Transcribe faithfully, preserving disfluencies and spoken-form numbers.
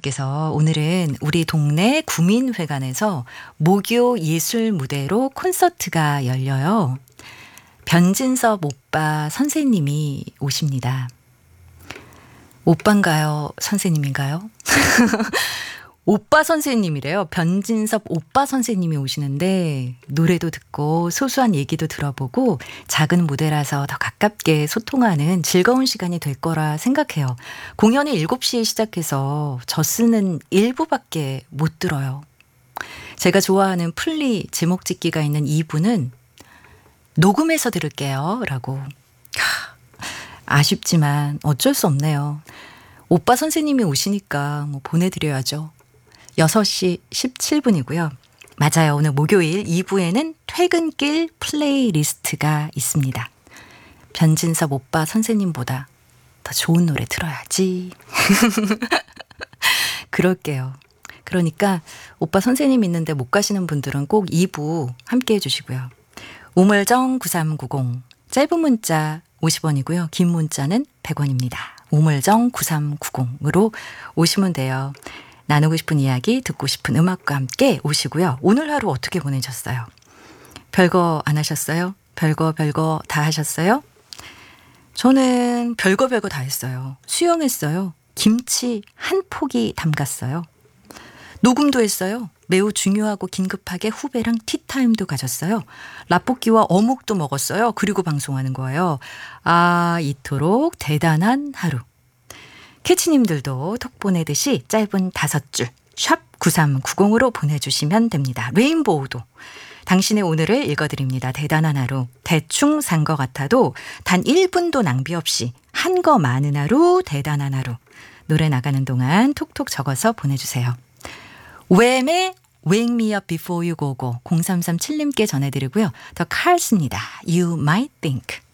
이사님께서 오늘은 우리 동네 구민회관에서 목요 예술 무대로 콘서트가 열려요. 변진섭 오빠 선생님이 오십니다. 오빠인가요? 선생님인가요? 오빠 선생님이래요. 변진섭 오빠 선생님이 오시는데 노래도 듣고 소소한 얘기도 들어보고 작은 무대라서 더 가깝게 소통하는 즐거운 시간이 될 거라 생각해요. 공연이 일곱 시에 시작해서 저 쓰는 일부밖에 못 들어요. 제가 좋아하는 플리 제목 짓기가 있는 이 부는 녹음해서 들을게요 라고. 아쉽지만 어쩔 수 없네요. 오빠 선생님이 오시니까 뭐 보내드려야죠. 여섯 시 십칠 분이고요. 맞아요. 오늘 목요일 이 부에는 퇴근길 플레이리스트가 있습니다. 변진섭 오빠 선생님보다 더 좋은 노래 들어야지. 그럴게요. 그러니까 오빠 선생님 있는데 못 가시는 분들은 꼭 이 부 함께 해주시고요. 우물정 구삼구공 짧은 문자 오십 원이고요. 긴 문자는 백 원입니다. 우물정 구삼구공으로 오시면 돼요. 나누고 싶은 이야기, 듣고 싶은 음악과 함께 오시고요. 오늘 하루 어떻게 보내셨어요? 별거 안 하셨어요? 별거 별거 다 하셨어요? 저는 별거 별거 다 했어요. 수영했어요. 김치 한 포기 담갔어요. 녹음도 했어요. 매우 중요하고 긴급하게 후배랑 티타임도 가졌어요. 라볶이와 어묵도 먹었어요. 그리고 방송하는 거예요. 아, 이토록 대단한 하루. 캐치님들도 톡 보내듯이 짧은 다섯 줄 샵 구삼구공으로 보내주시면 됩니다. 레인보우도 당신의 오늘을 읽어드립니다. 대단한 하루. 대충 산 것 같아도 단 일 분도 낭비 없이 한 거 많은 하루. 대단한 하루. 노래 나가는 동안 톡톡 적어서 보내주세요. 웸의 Wake Me Up Before You Go Go 공삼삼칠님께 전해드리고요. 더 칼스입니다. You Might Think.